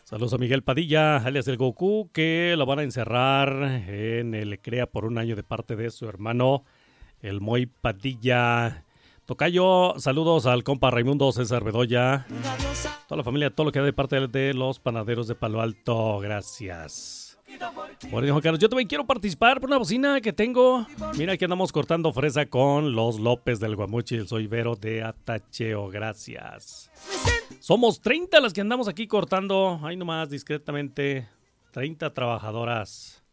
Saludos a Miguel Padilla, alias el Goku, que lo van a encerrar en el CREA por un año de parte de su hermano, el Moy Padilla. Tocayo, saludos al compa Raimundo César Bedoya, toda la familia, todo lo que da de parte de los panaderos de Palo Alto, gracias. Bueno, Juan Carlos, yo también quiero participar por una bocina que tengo. Mira, aquí andamos cortando fresa con los López del Guamuchil. Soy Vero de Atacheo, gracias. Somos 30 las que andamos aquí cortando, ahí nomás discretamente, 30 trabajadoras.